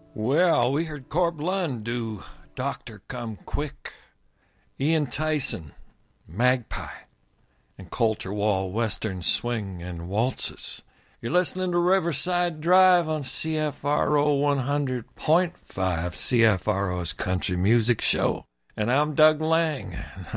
Well, we heard Corb Lund do Doctor Come Quick, Ian Tyson, Magpie, and Coulter Wall Western Swing and Waltzes. You're listening to Riverside Drive on CFRO 100.5, CFRO's country music show. And I'm Doug Lang.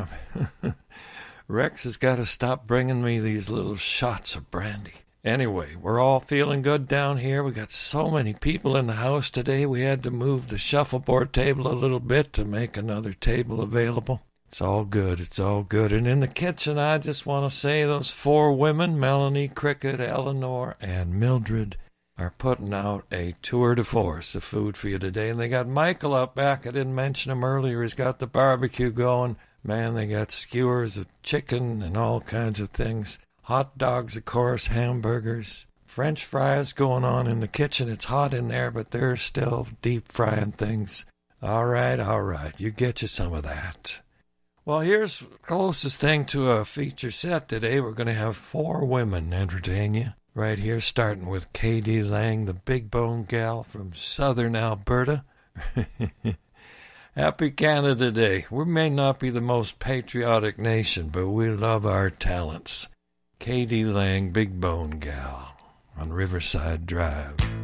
Rex has got to stop bringing me these little shots of brandy. Anyway, we're all feeling good down here. We got so many people in the house today, we had to move the shuffleboard table a little bit to make another table available. It's all good, it's all good. And in the kitchen, I just want to say those four women, Melanie, Cricket, Eleanor, and Mildred, are putting out a tour de force of food for you today. And they got Michael up back. I didn't mention him earlier. He's got the barbecue going. Man, they got skewers of chicken and all kinds of things. Hot dogs, of course, hamburgers, French fries going on in the kitchen. It's hot in there, but they're still deep frying things. All right, you get you some of that. Well, here's the closest thing to a feature set today. We're going to have four women entertain you. Right here, starting with K.D. Lang, the big bone gal from southern Alberta. Happy Canada Day. We may not be the most patriotic nation, but we love our talents. K.D. Lang, Big Bone Gal, on Riverside Drive.